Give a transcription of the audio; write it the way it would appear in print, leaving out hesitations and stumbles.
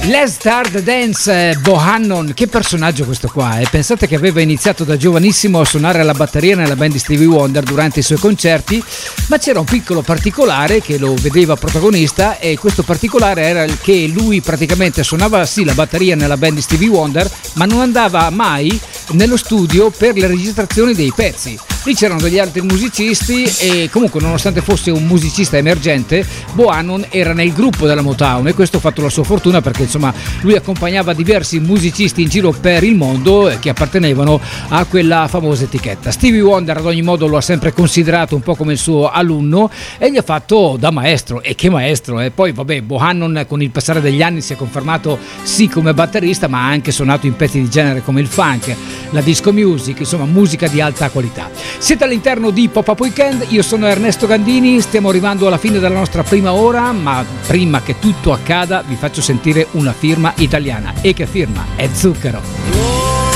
Let's Start Dance, Bohannon, che personaggio questo qua, Pensate che aveva iniziato da giovanissimo a suonare la batteria nella band di Stevie Wonder durante i suoi concerti, ma c'era un piccolo particolare che lo vedeva protagonista, e questo particolare era che lui praticamente suonava sì la batteria nella band di Stevie Wonder, ma non andava mai nello studio per le registrazioni dei pezzi. Lì c'erano degli altri musicisti e comunque, nonostante fosse un musicista emergente, Bohannon era nel gruppo della Motown, e questo ha fatto la sua fortuna, perché insomma lui accompagnava diversi musicisti in giro per il mondo che appartenevano a quella famosa etichetta. Stevie Wonder ad ogni modo lo ha sempre considerato un po' come il suo alunno e gli ha fatto da maestro, e che maestro, Poi vabbè, Bohannon con il passare degli anni si è confermato sì come batterista, ma ha anche suonato in pezzi di genere come il funk, la disco music, insomma musica di alta qualità. Siete all'interno di Pop-Up Weekend, io sono Ernesto Gandini, stiamo arrivando alla fine della nostra prima ora, ma prima che tutto accada vi faccio sentire una firma italiana, e che firma è Zucchero.